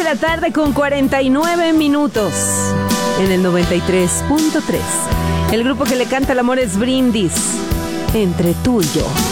la tarde con 49 minutos en el 93.3. El grupo que le canta el amor es Brindis, entre tú y yo.